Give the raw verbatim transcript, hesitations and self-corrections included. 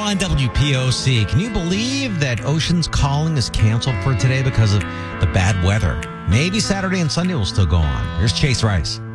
on W P O C. Can you believe that Ocean's Calling is canceled for today because of the bad weather? Maybe Saturday and Sunday will still go on. Here's Chase Rice.